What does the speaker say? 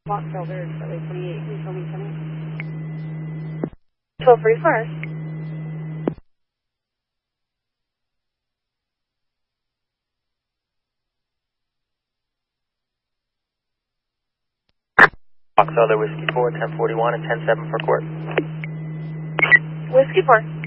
Wattsville, there's Charlie 28. Can you tell me coming? 1234. Fox Other Whiskey 4, 1041 and 107 for court. Whiskey 4.